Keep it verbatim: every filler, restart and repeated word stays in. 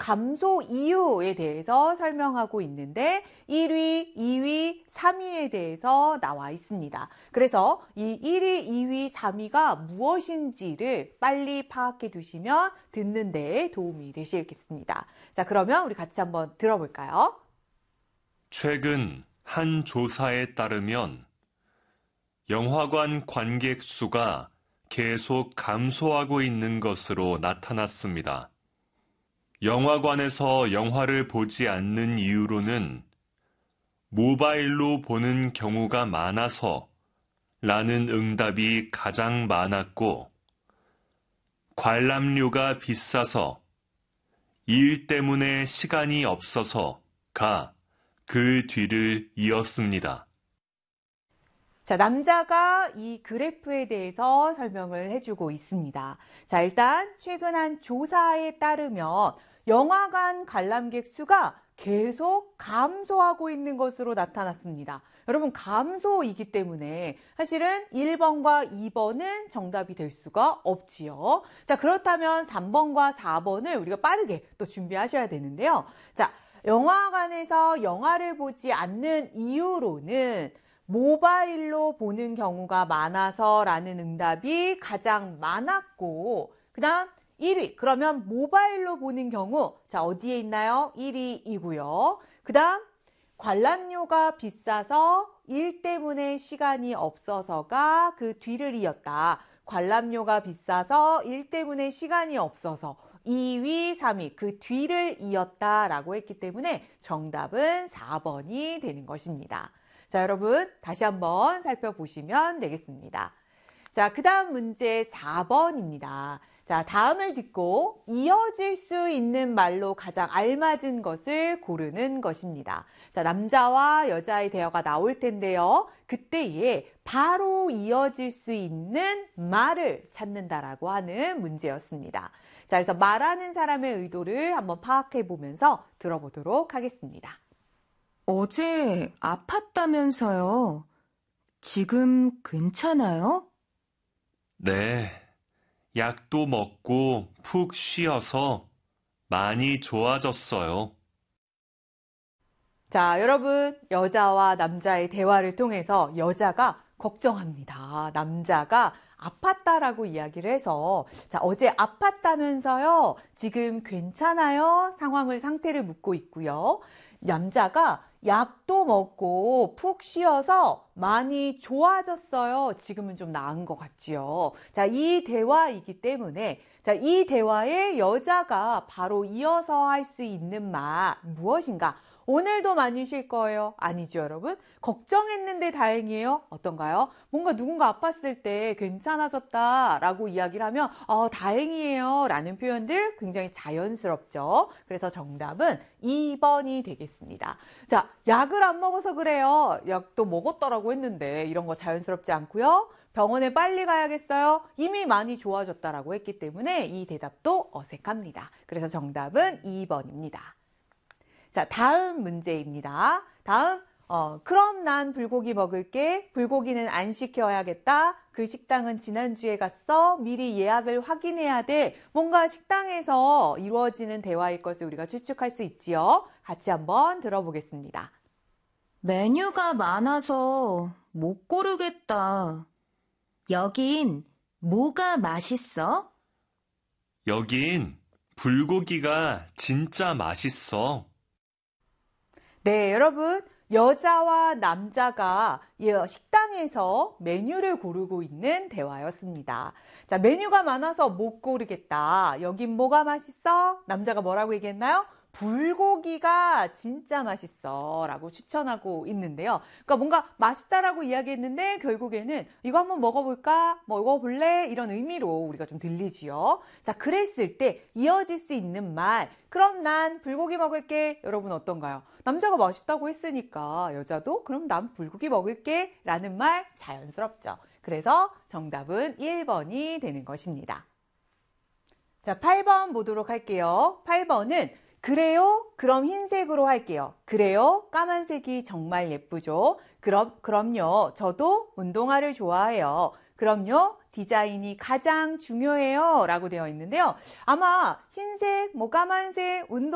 감소 이유에 대해서 설명하고 있는데 일 위, 이 위, 삼 위에 대해서 나와 있습니다. 그래서 이 일 위, 이 위, 삼 위가 무엇인지를 빨리 파악해 두시면 듣는 데 도움이 되시겠습니다. 자, 그러면 우리 같이 한번 들어볼까요? 최근 한 조사에 따르면 영화관 관객 수가 계속 감소하고 있는 것으로 나타났습니다. 영화관에서 영화를 보지 않는 이유로는 모바일로 보는 경우가 많아서 라는 응답이 가장 많았고, 관람료가 비싸서, 일 때문에 시간이 없어서가 그 뒤를 이었습니다. 자, 남자가 이 그래프에 대해서 설명을 해주고 있습니다. 자, 일단 최근 한 조사에 따르면 영화관 관람객 수가 계속 감소하고 있는 것으로 나타났습니다. 여러분, 감소이기 때문에 사실은 일 번과 이 번은 정답이 될 수가 없지요. 자, 그렇다면 삼 번과 사 번을 우리가 빠르게 또 준비하셔야 되는데요. 자, 영화관에서 영화를 보지 않는 이유로는 모바일로 보는 경우가 많아서 라는 응답이 가장 많았고, 그 다음 일 위, 그러면 모바일로 보는 경우, 자, 어디에 있나요? 일 위이고요. 그 다음 관람료가 비싸서 일 때문에 시간이 없어서가 그 뒤를 이었다. 관람료가 비싸서 일 때문에 시간이 없어서 이 위, 삼 위, 그 뒤를 이었다라고 했기 때문에 정답은 사 번이 되는 것입니다. 자, 여러분 다시 한번 살펴보시면 되겠습니다. 자, 그 다음 문제 사 번입니다. 자, 다음을 듣고 이어질 수 있는 말로 가장 알맞은 것을 고르는 것입니다. 자, 남자와 여자의 대화가 나올 텐데요. 그때에 바로 이어질 수 있는 말을 찾는다라고 하는 문제였습니다. 자, 그래서 말하는 사람의 의도를 한번 파악해 보면서 들어보도록 하겠습니다. 어제 아팠다면서요. 지금 괜찮아요? 네, 약도 먹고 푹 쉬어서 많이 좋아졌어요. 자, 여러분, 여자와 남자의 대화를 통해서 여자가 걱정합니다. 남자가 아팠다라고 이야기를 해서, 자, 어제 아팠다면서요. 지금 괜찮아요? 상황을, 상태를 묻고 있고요. 남자가 약도 먹고 푹 쉬어서 많이 좋아졌어요. 지금은 좀 나은 것 같지요. 자, 이 대화이기 때문에, 자, 이 대화에 여자가 바로 이어서 할 수 있는 말 무엇인가? 오늘도 많이 쉴 거예요? 아니죠, 여러분? 걱정했는데 다행이에요? 어떤가요? 뭔가 누군가 아팠을 때 괜찮아졌다라고 이야기를 하면 어, 다행이에요 라는 표현들 굉장히 자연스럽죠. 그래서 정답은 이 번이 되겠습니다. 자, 약을 안 먹어서 그래요. 약도 먹었다라고 했는데 이런 거 자연스럽지 않고요. 병원에 빨리 가야겠어요. 이미 많이 좋아졌다라고 했기 때문에 이 대답도 어색합니다. 그래서 정답은 이 번입니다. 자, 다음 문제입니다. 다음, 어, 그럼 난 불고기 먹을게. 불고기는 안 시켜야겠다. 그 식당은 지난주에 갔어. 미리 예약을 확인해야 돼. 뭔가 식당에서 이루어지는 대화일 것을 우리가 추측할 수 있지요. 같이 한번 들어보겠습니다. 메뉴가 많아서 못 고르겠다. 여긴 뭐가 맛있어? 여긴 불고기가 진짜 맛있어. 네, 여러분, 여자와 남자가 식당에서 메뉴를 고르고 있는 대화였습니다. 자, 메뉴가 많아서 못 고르겠다. 여긴 뭐가 맛있어? 남자가 뭐라고 얘기했나요? 불고기가 진짜 맛있어 라고 추천하고 있는데요. 그러니까 뭔가 맛있다라고 이야기했는데 결국에는 이거 한번 먹어볼까? 먹어볼래? 이런 의미로 우리가 좀 들리지요. 자, 그랬을 때 이어질 수 있는 말, 그럼 난 불고기 먹을게. 여러분 어떤가요? 남자가 맛있다고 했으니까 여자도 그럼 난 불고기 먹을게 라는 말 자연스럽죠. 그래서 정답은 일 번이 되는 것입니다. 자, 팔 번 보도록 할게요. 팔 번은 그래요? 그럼 흰색으로 할게요. 그래요? 까만색이 정말 예쁘죠? 그럼, 그럼요. 저도 운동화를 좋아해요. 그럼요. 디자인이 가장 중요해요. 라고 되어 있는데요. 아마 흰색, 뭐 까만색, 운동